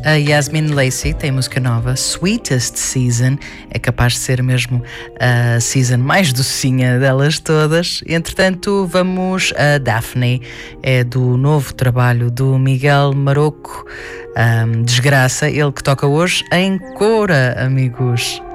A Yasmin Lacey tem música nova, Sweetest Season, é capaz de ser mesmo a season mais docinha delas todas. Entretanto, vamos a Daphne, é do novo trabalho do Miguel Maroco, Desgraça, ele que toca hoje em Coura, amigos.